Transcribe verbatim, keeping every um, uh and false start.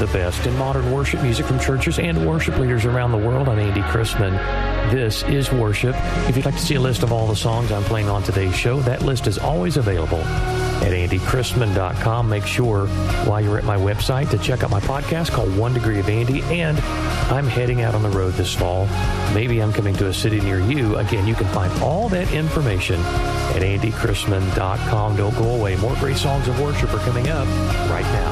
the best in modern worship music from churches and worship leaders around the world. I'm Andy Chrisman. This is Worship. If you'd like to see a list of all the songs I'm playing on today's show, that list is always available at andy chrisman dot com. Make sure while you're at my website to check out my podcast called One Degree of Andy. And I'm heading out on the road this fall. Maybe I'm coming to a city near you. Again, you can find all that information at andy chrisman dot com. Don't go away. More great songs of worship are coming up right now.